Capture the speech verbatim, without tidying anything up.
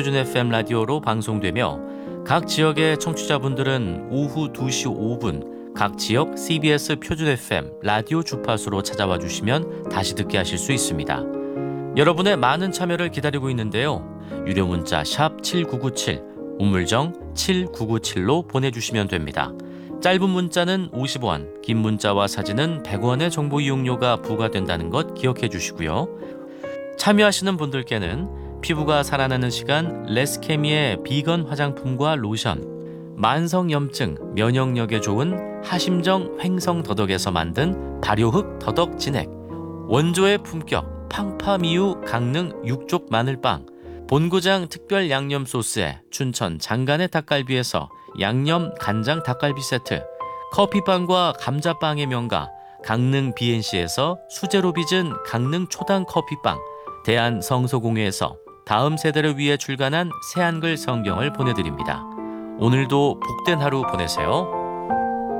표준 에프엠 라디오로 방송되며 각 지역의 청취자분들은 오후 두 시 오 분 각 지역 씨비에스 표준 에프엠 라디오 주파수로 찾아와 주시면 다시 듣게 하실 수 있습니다. 여러분의 많은 참여를 기다리고 있는데요. 유료 문자 샵 칠구구칠, 우물정 칠구구칠로 보내주시면 됩니다. 짧은 문자는 오십 원, 긴 문자와 사진은 백 원의 정보 이용료가 부과된다는 것 기억해 주시고요. 참여하시는 분들께는 피부가 살아나는 시간 레스케미의 비건 화장품과 로션, 만성염증, 면역력에 좋은 하심정 횡성더덕에서 만든 발효흙 더덕 진액, 원조의 품격 팡파미유 강릉 육족 마늘빵, 본고장 특별 양념 소스에 춘천 장간의 닭갈비에서 양념 간장 닭갈비 세트, 커피빵과 감자빵의 명가 강릉 비엔씨에서 수제로 빚은 강릉 초당 커피빵, 대한성서공회에서 다음 세대를 위해 출간한 새한글 성경을 보내드립니다. 오늘도 복된 하루 보내세요.